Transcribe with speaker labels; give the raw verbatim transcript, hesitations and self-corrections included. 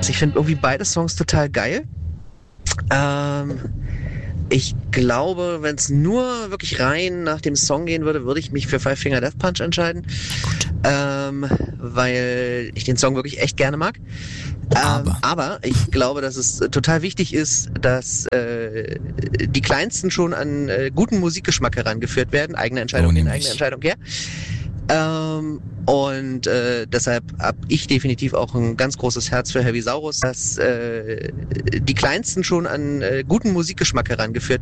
Speaker 1: Also ich finde irgendwie beide Songs total geil. Ähm, ich glaube, wenn es nur wirklich rein nach dem Song gehen würde, würde ich mich für Five Finger Death Punch entscheiden. Ähm, weil ich den Song wirklich echt gerne mag.
Speaker 2: Aber.
Speaker 1: Ähm, aber ich glaube, dass es total wichtig ist, dass äh, die Kleinsten schon an äh, guten Musikgeschmack herangeführt werden. Eigene Entscheidung
Speaker 2: Oh,
Speaker 1: hin,
Speaker 2: nämlich.
Speaker 1: eigene Entscheidung her. Ähm, und äh, deshalb habe ich definitiv auch ein ganz großes Herz für Heavy Saurus, dass äh, die Kleinsten schon an äh, guten Musikgeschmack herangeführt